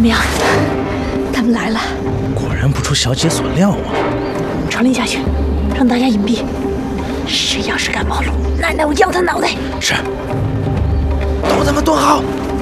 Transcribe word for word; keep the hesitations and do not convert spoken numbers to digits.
娘，他们来了。 果然不出小姐所料啊！ 传令下去，让大家隐蔽。谁要是敢暴露，奶奶我要他脑袋！ 是。都他妈蹲好！